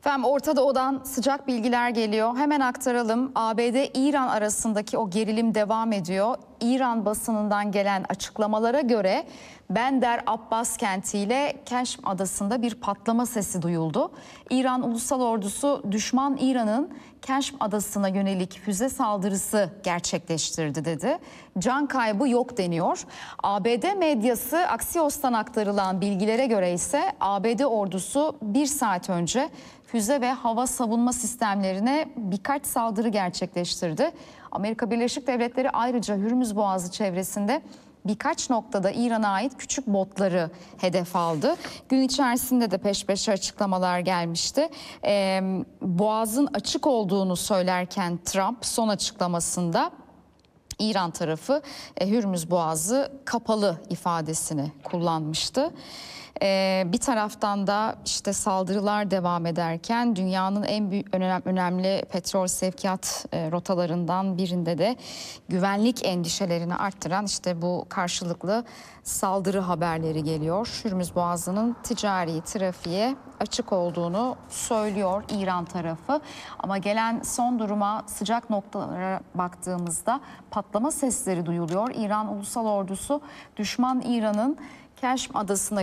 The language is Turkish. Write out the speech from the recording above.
Efendim Orta Doğu'dan sıcak bilgiler geliyor. Hemen aktaralım. ABD-İran arasındaki o gerilim devam ediyor. İran basınından gelen açıklamalara göre Bender Abbas kentiyle Keşm Adası'nda bir patlama sesi duyuldu. İran Ulusal Ordusu düşman İran'ın Keşm Adası'na yönelik füze saldırısı gerçekleştirdi dedi. Can kaybı yok deniyor. ABD medyası Axios'tan aktarılan bilgilere göre ise ABD ordusu 1 saat önce füze ve hava savunma sistemlerine birkaç saldırı gerçekleştirdi. Amerika Birleşik Devletleri ayrıca Hürmüz Boğazı çevresinde birkaç noktada İran'a ait küçük botları hedef aldı. Gün içerisinde de peş peşe açıklamalar gelmişti. Boğazın açık olduğunu söylerken Trump son açıklamasında İran tarafı Hürmüz Boğazı kapalı ifadesini kullanmıştı. Bir taraftan da işte saldırılar devam ederken dünyanın en büyük önemli petrol sevkiyat rotalarından birinde de güvenlik endişelerini arttıran işte bu karşılıklı saldırı haberleri geliyor. Hürmüz Boğazı'nın ticari trafiğe açık olduğunu söylüyor İran tarafı. Ama gelen son duruma, sıcak noktalara baktığımızda patlama sesleri duyuluyor. İran Ulusal Ordusu düşman İran'ın Keşm Adası'na